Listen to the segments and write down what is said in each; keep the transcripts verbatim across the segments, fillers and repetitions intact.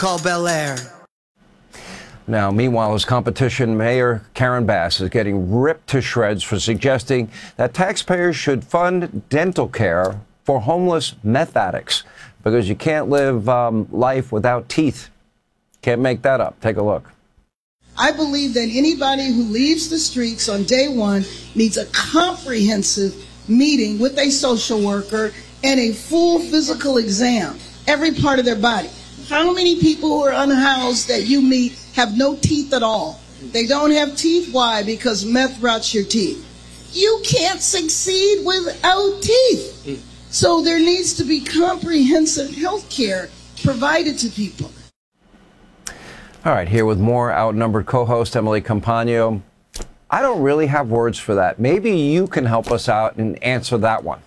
called Bel Air. Now, meanwhile, his competition, Mayor Karen Bass, is getting ripped to shreds for suggesting that taxpayers should fund dental care for homeless meth addicts because you can't live um, life without teeth. Can't make that up. Take a look. I believe that anybody who leaves the streets on day one needs a comprehensive meeting with a social worker and a full physical exam, every part of their body. How many people who are unhoused that you meet have no teeth at all? They don't have teeth. Why? Because meth rots your teeth. You can't succeed without teeth. So there needs to be comprehensive health care provided to people. All right, here with more outnumbered co-host Emily Compagno. I don't really have words for that. Maybe you can help us out and answer that one.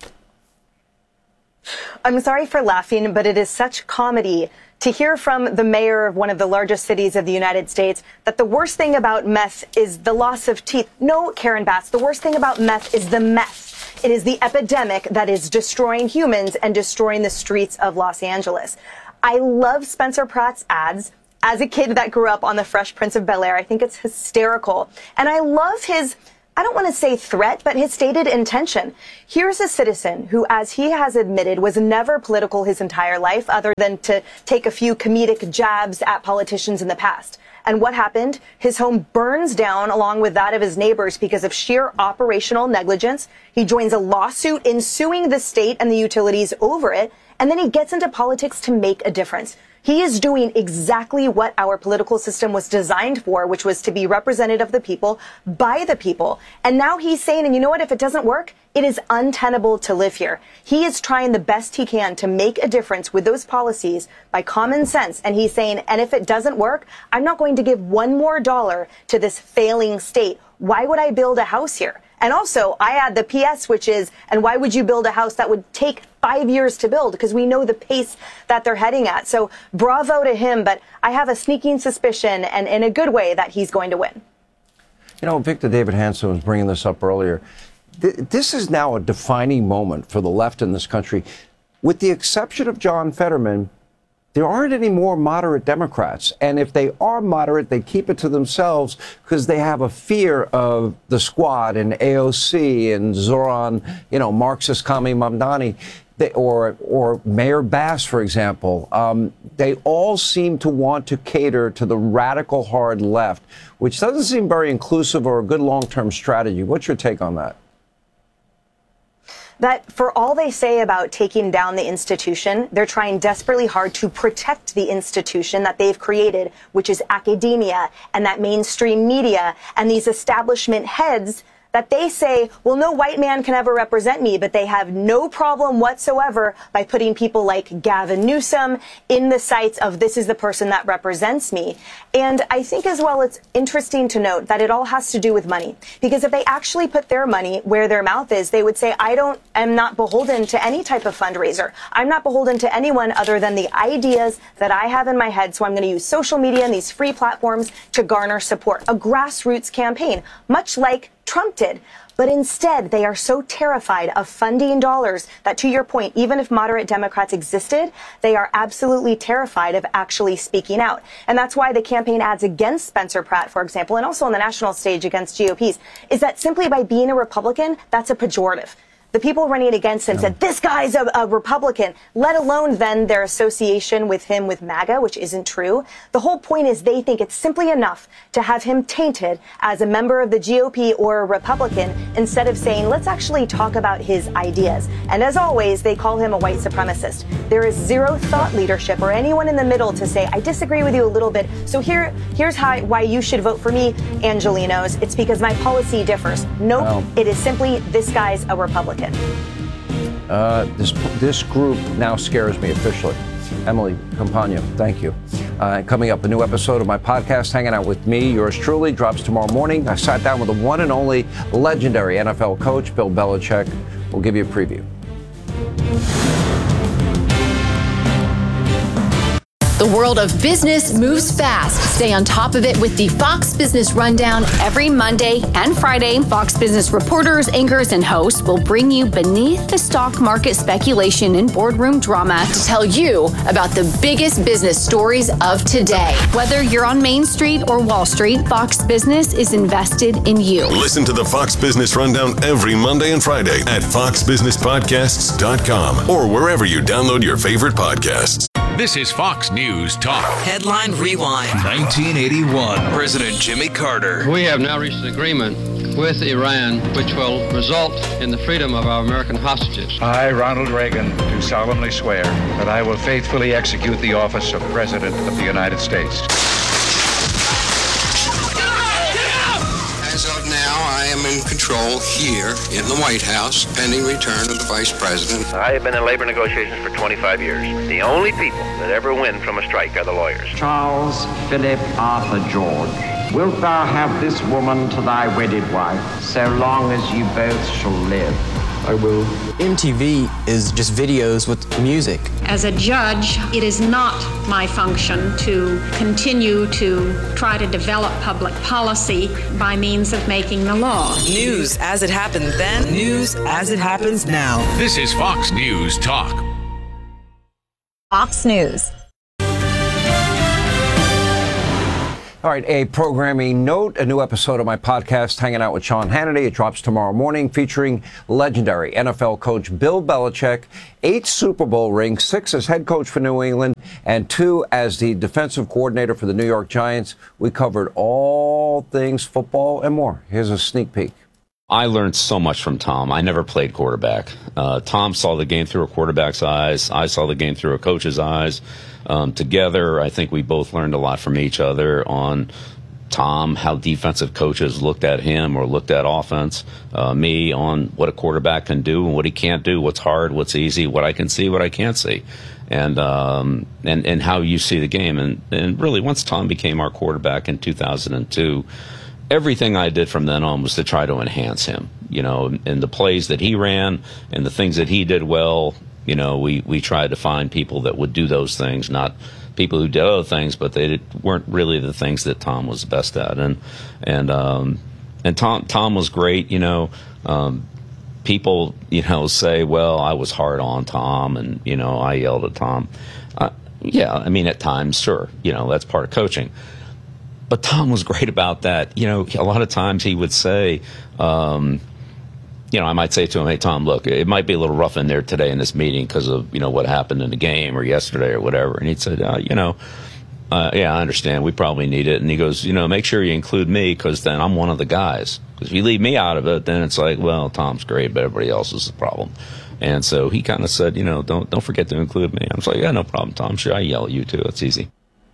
I'm sorry for laughing, but it is such comedy to hear from the mayor of one of the largest cities of the United States that the worst thing about meth is the loss of teeth. No, Karen Bass, the worst thing about meth is the meth. It is the epidemic that is destroying humans and destroying the streets of Los Angeles. I love Spencer Pratt's ads. As a kid that grew up on the Fresh Prince of Bel-Air, I think it's hysterical. And I love his, I don't want to say threat, but his stated intention. Here's a citizen who, as he has admitted, was never political his entire life other than to take a few comedic jabs at politicians in the past. And what happened? His home burns down along with that of his neighbors because of sheer operational negligence. He joins a lawsuit in suing the state and the utilities over it. And then he gets into politics to make a difference. He is doing exactly what our political system was designed for, which was to be representative of the people, by the people. And now he's saying, and you know what, if it doesn't work, it is untenable to live here. He is trying the best he can to make a difference with those policies by common sense. And he's saying, and if it doesn't work, I'm not going to give one more dollar to this failing state. Why would I build a house here? And also, I add the P S, which is, and why would you build a house that would take five years to build? Because we know the pace that they're heading at. So bravo to him, but I have a sneaking suspicion, and in a good way, that he's going to win. You know, Victor David Hanson was bringing this up earlier. Th- this is now a defining moment for the left in this country. With the exception of John Fetterman, there aren't any more moderate Democrats. And if they are moderate, they keep it to themselves because they have a fear of the Squad and A O C and Zoran, you know, Marxist Kami Mamdani, they, or or Mayor Bass, for example. Um, they all seem to want to cater to the radical hard left, which doesn't seem very inclusive or a good long-term strategy. What's your take on that? That for all they say about taking down the institution, they're trying desperately hard to protect the institution that they've created, which is academia and that mainstream media and these establishment heads that they say, well, no white man can ever represent me, but they have no problem whatsoever by putting people like Gavin Newsom in the sights of this is the person that represents me. And I think as well, it's interesting to note that it all has to do with money, because if they actually put their money where their mouth is, they would say, I don't, am not beholden to any type of fundraiser. I'm not beholden to anyone other than the ideas that I have in my head. So I'm going to use social media and these free platforms to garner support, a grassroots campaign, much like Trump did. But instead, they are so terrified of funding dollars that, to your point, even if moderate Democrats existed, they are absolutely terrified of actually speaking out. And that's why the campaign ads against Spencer Pratt, for example, and also on the national stage against G O Ps, is that simply by being a Republican, that's a pejorative. The people running against him said, this guy's a, a Republican, let alone then their association with him with MAGA, which isn't true. The whole point is they think it's simply enough to have him tainted as a member of the G O P or a Republican instead of saying, let's actually talk about his ideas. And as always, they call him a white supremacist. There is zero thought leadership or anyone in the middle to say, I disagree with you a little bit. So here, here's how, why you should vote for me, Angelenos. It's because my policy differs. Nope, wow. It is simply this guy's a Republican. Uh, this this group now scares me officially. Emily Compagno, thank you. Uh, coming up, a new episode of my podcast, Hanging Out With Me, yours truly, drops tomorrow morning. I sat down with the one and only legendary N F L coach, Bill Belichick. We'll give you a preview. The world of business moves fast. Stay on top of it with the Fox Business Rundown every Monday and Friday. Fox Business reporters, anchors, and hosts will bring you beneath the stock market speculation and boardroom drama to tell you about the biggest business stories of today. Whether you're on Main Street or Wall Street, Fox Business is invested in you. Listen to the Fox Business Rundown every Monday and Friday at fox business podcasts dot com or wherever you download your favorite podcasts. This is Fox News Talk. Headline Rewind. nineteen eighty-one. President Jimmy Carter. We have now reached an agreement with Iran which will result in the freedom of our American hostages. I, Ronald Reagan, do solemnly swear that I will faithfully execute the office of President of the United States. As of now, I am in control here in the White House, pending return of the Vice President. I have been in labor negotiations for twenty-five years. The only people that ever win from a strike are the lawyers. Charles Philip Arthur George, wilt thou have this woman to thy wedded wife, so long as you both shall live? I will. M T V is just videos with music. As a judge, it is not my function to continue to try to develop public policy by means of making the law. News as it happened then, news as it happens now. This is Fox News Talk. Fox News. All right, a programming note, a new episode of my podcast, Hanging Out with Sean Hannity. It drops tomorrow morning, featuring legendary N F L coach Bill Belichick, eight Super Bowl rings, six as head coach for New England, and two as the defensive coordinator for the New York Giants. We covered all things football and more. Here's a sneak peek. I learned so much from Tom. I never played quarterback. Uh, Tom saw the game through a quarterback's eyes. I saw the game through a coach's eyes. Um, together, I think we both learned a lot from each other on Tom, how defensive coaches looked at him or looked at offense. Uh, me on what a quarterback can do and what he can't do, what's hard, what's easy, what I can see, what I can't see, and um, and and how you see the game. And, and really, once Tom became our quarterback in two thousand two, everything I did from then on was to try to enhance him, you know, and the plays that he ran and the things that he did well. You know, we, we tried to find people that would do those things, not people who did other things, but they did, weren't really the things that Tom was best at. And and um, and Tom Tom was great. You know, um, people you know say, well, I was hard on Tom, and you know, I yelled at Tom. Uh, yeah, I mean, at times, sure, you know, that's part of coaching. But Tom was great about that. You know, a lot of times he would say. Um, You know, I might say to him, hey, Tom, look, it might be a little rough in there today in this meeting because of, you know, what happened in the game or yesterday or whatever. And he'd say, uh, you know, uh, yeah, I understand. We probably need it. And he goes, you know, make sure you include me because then I'm one of the guys. Because if you leave me out of it, then it's like, well, Tom's great, but everybody else is the problem. And so he kind of said, you know, don't don't forget to include me. I was like, yeah, no problem, Tom. Sure, I yell at you, too. It's easy.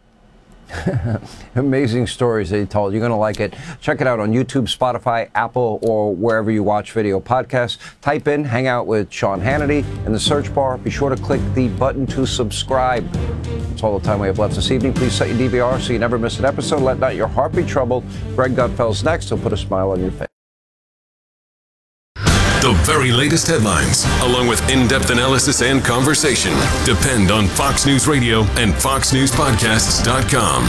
Amazing stories they told. You're going to like it. Check it out on YouTube, Spotify, Apple, or wherever you watch video podcasts. Type in Hang Out with Sean Hannity in the search bar. Be sure to click the button to subscribe. That's all the time we have left this evening. Please set your D V R so you never miss an episode. Let not your heart be troubled. Greg Gutfeld's next. He'll put a smile on your face. The very latest headlines, along with in-depth analysis and conversation, depend on Fox News Radio and fox news podcasts dot com.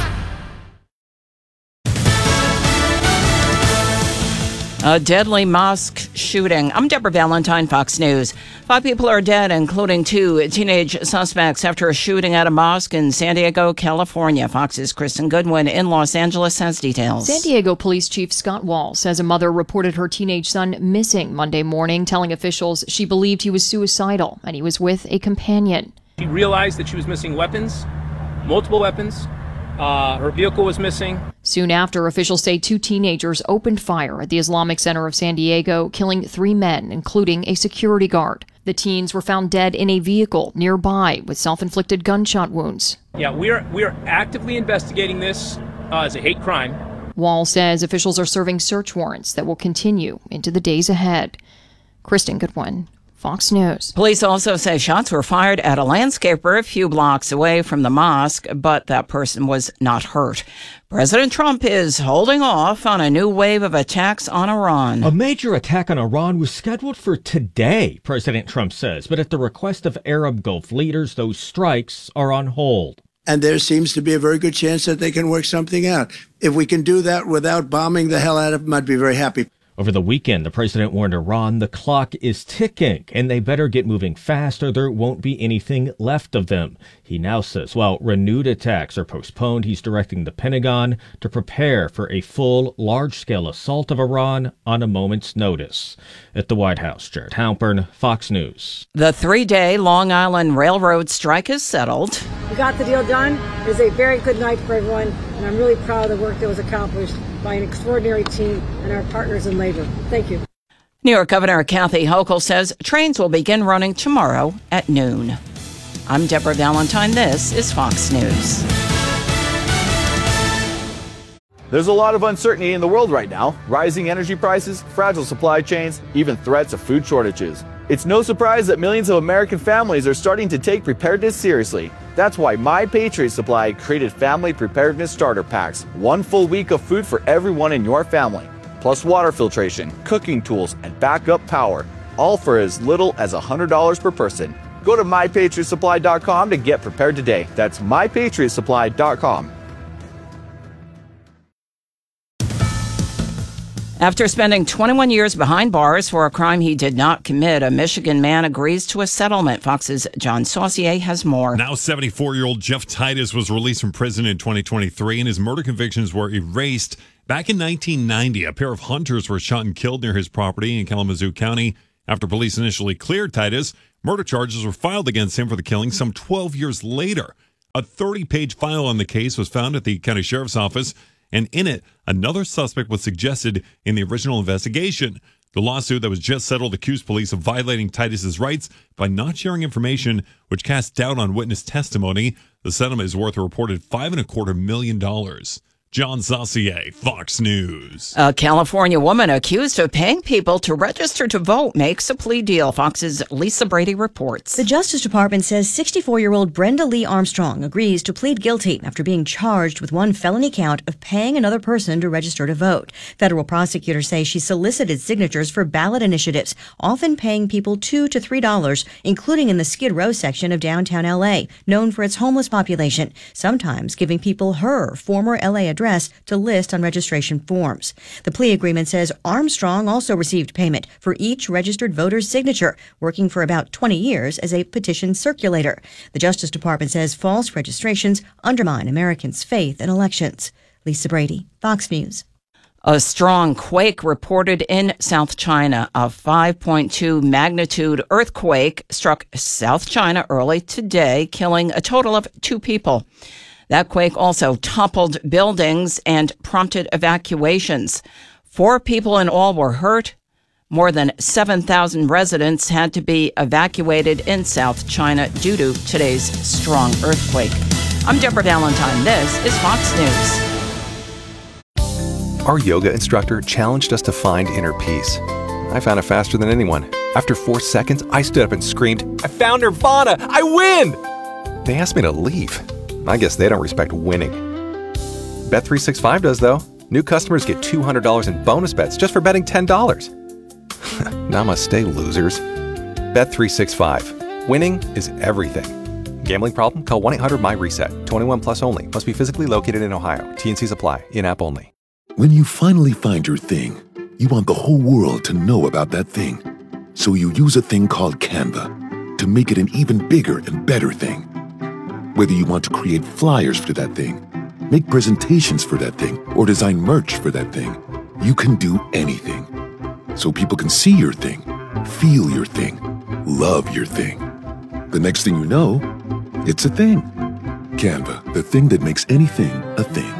A deadly mosque shooting. I'm Deborah Valentine, Fox News. Five people are dead, including two teenage suspects, after a shooting at a mosque in San Diego, California. Fox's Kristen Goodwin in Los Angeles has details. San Diego Police Chief Scott Wall says a mother reported her teenage son missing Monday morning, telling officials she believed he was suicidal and he was with a companion. She realized that she was missing weapons, multiple weapons. Uh, her vehicle was missing. Soon after, officials say two teenagers opened fire at the Islamic Center of San Diego, killing three men, including a security guard. The teens were found dead in a vehicle nearby with self-inflicted gunshot wounds. Yeah, we're we're actively investigating this uh, as a hate crime. Wall says officials are serving search warrants that will continue into the days ahead. Kristen Goodwin, Fox News. Police also say shots were fired at a landscaper a few blocks away from the mosque, but that person was not hurt. President Trump is holding off on a new wave of attacks on Iran. A major attack on Iran was scheduled for today, President Trump says, but at the request of Arab Gulf leaders, those strikes are on hold. And there seems to be a very good chance that they can work something out. If we can do that without bombing the hell out of them, I'd be very happy. Over the weekend, the president warned Iran the clock is ticking and they better get moving fast or there won't be anything left of them. He now says while renewed attacks are postponed, he's directing the Pentagon to prepare for a full, large-scale assault of Iran on a moment's notice. At the White House, Jared Halpern, Fox News. The three-day Long Island Railroad strike is settled. We got the deal done. It was a very good night for everyone, and I'm really proud of the work that was accomplished by an extraordinary team and our partners in labor. Thank you. New York Governor Kathy Hochul says trains will begin running tomorrow at noon. I'm Deborah Valentine. This is Fox News. There's a lot of uncertainty in the world right now. Rising energy prices, fragile supply chains, even threats of food shortages. It's no surprise that millions of American families are starting to take preparedness seriously. That's why My Patriot Supply created Family Preparedness Starter Packs. One full week of food for everyone in your family. Plus water filtration, cooking tools, and backup power. All for as little as one hundred dollars per person. Go to my patriot supply dot com to get prepared today. That's my patriot supply dot com. After spending twenty-one years behind bars for a crime he did not commit, a Michigan man agrees to a settlement. Fox's John Saucier has more. Now seventy-four-year-old Jeff Titus was released from prison in twenty twenty-three, and his murder convictions were erased. Back in nineteen ninety, a pair of hunters were shot and killed near his property in Kalamazoo County. After police initially cleared Titus, murder charges were filed against him for the killing some twelve years later. A thirty-page file on the case was found at the county sheriff's office, and in it, another suspect was suggested in the original investigation. The lawsuit that was just settled accused police of violating Titus's rights by not sharing information, which cast doubt on witness testimony. The settlement is worth a reported five and a quarter million dollars. John Saucier, Fox News. A California woman accused of paying people to register to vote makes a plea deal. Fox's Lisa Brady reports. The Justice Department says sixty-four-year-old Brenda Lee Armstrong agrees to plead guilty after being charged with one felony count of paying another person to register to vote. Federal prosecutors say she solicited signatures for ballot initiatives, often paying people two to three dollars, including in the Skid Row section of downtown L A, known for its homeless population, sometimes giving people her former L A address to list on registration forms. The plea agreement says Armstrong also received payment for each registered voter's signature, working for about twenty years as a petition circulator. The Justice Department says false registrations undermine Americans' faith in elections. Lisa Brady, Fox News. A strong quake reported in South China. A five point two magnitude earthquake struck South China early today, killing a total of two people. That quake also toppled buildings and prompted evacuations. Four people in all were hurt. More than seven thousand residents had to be evacuated in South China due to today's strong earthquake. I'm Deborah Valentine. This is Fox News. Our yoga instructor challenged us to find inner peace. I found it faster than anyone. After four seconds, I stood up and screamed, "I found Nirvana! I win!" They asked me to leave. I guess they don't respect winning. Bet three sixty-five does, though. New customers get two hundred dollars in bonus bets just for betting ten dollars. Namaste, losers. Bet three sixty-five. Winning is everything. Gambling problem? Call one eight hundred M Y reset. twenty-one plus only. Must be physically located in Ohio. T and Cs apply. In-app only. When you finally find your thing, you want the whole world to know about that thing. So you use a thing called Canva to make it an even bigger and better thing. Whether you want to create flyers for that thing, make presentations for that thing, or design merch for that thing, you can do anything. So people can see your thing, feel your thing, love your thing. The next thing you know, it's a thing. Canva, the thing that makes anything a thing.